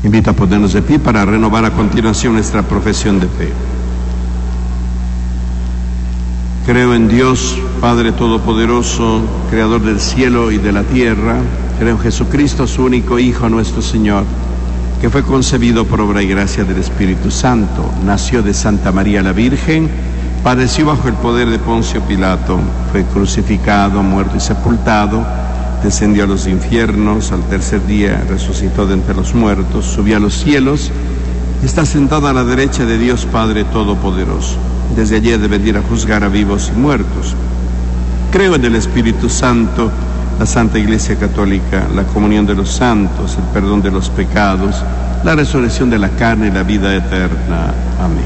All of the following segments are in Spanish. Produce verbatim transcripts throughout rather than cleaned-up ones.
Invito a ponernos de pie para renovar a continuación nuestra profesión de fe. Creo en Dios, Padre Todopoderoso, Creador del cielo y de la tierra. Creo en Jesucristo, su único Hijo, nuestro Señor, que fue concebido por obra y gracia del Espíritu Santo. Nació de Santa María la Virgen, padeció bajo el poder de Poncio Pilato, fue crucificado, muerto y sepultado, descendió a los infiernos, al tercer día resucitó de entre los muertos, subió a los cielos y está sentado a la derecha de Dios Padre Todopoderoso. Desde allí ha de venir a juzgar a vivos y muertos. Creo en el Espíritu Santo, la Santa Iglesia Católica, la comunión de los santos, el perdón de los pecados, la resurrección de la carne y la vida eterna. Amén.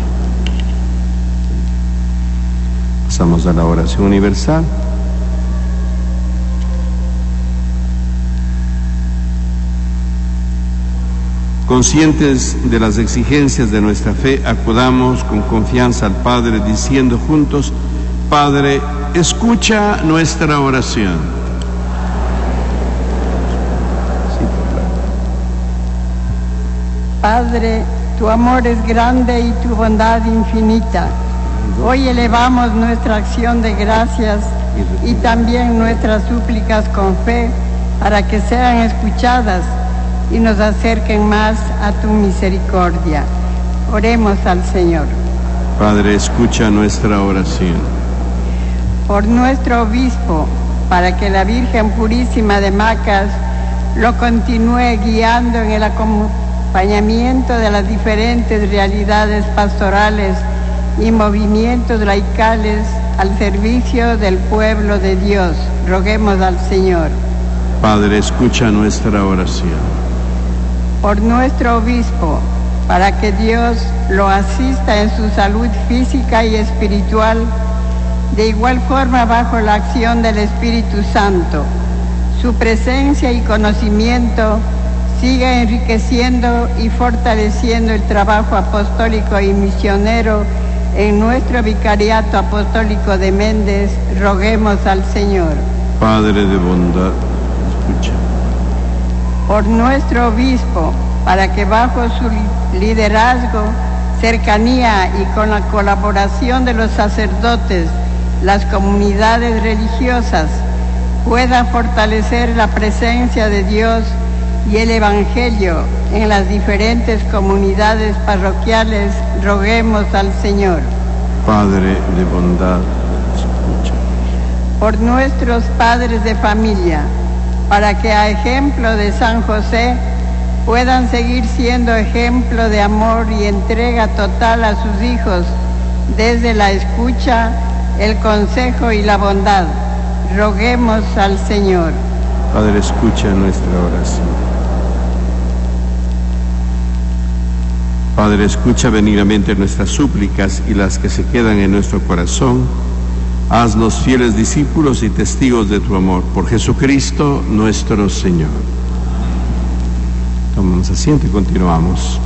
Pasamos a la oración universal. Conscientes de las exigencias de nuestra fe, acudamos con confianza al Padre diciendo juntos: Padre, escucha nuestra oración. Padre, tu amor es grande y tu bondad infinita. Hoy elevamos nuestra acción de gracias y también nuestras súplicas con fe para que sean escuchadas y nos acerquen más a tu misericordia. Oremos al Señor. Padre, escucha nuestra oración. Por nuestro obispo, para que la Virgen Purísima de Macas lo continúe guiando en el acompañamiento de las diferentes realidades pastorales y movimientos laicales al servicio del pueblo de Dios. Roguemos al Señor. Padre, escucha nuestra oración. Por nuestro obispo, para que Dios lo asista en su salud física y espiritual, de igual forma bajo la acción del Espíritu Santo, su presencia y conocimiento siga enriqueciendo y fortaleciendo el trabajo apostólico y misionero en nuestro Vicariato Apostólico de Méndez. Roguemos al Señor. Padre de bondad, escucha. Por nuestro obispo, para que bajo su liderazgo, cercanía y con la colaboración de los sacerdotes, las comunidades religiosas, pueda fortalecer la presencia de Dios y el Evangelio en las diferentes comunidades parroquiales. Roguemos al Señor. Padre de bondad, escucha. Por nuestros padres de familia, para que a ejemplo de San José puedan seguir siendo ejemplo de amor y entrega total a sus hijos desde la escucha, el consejo y la bondad. Roguemos al Señor. Padre, escucha nuestra oración. Padre, escucha benignamente nuestras súplicas y las que se quedan en nuestro corazón. Haznos fieles discípulos y testigos de tu amor. Por Jesucristo nuestro Señor. Tomamos asiento y continuamos.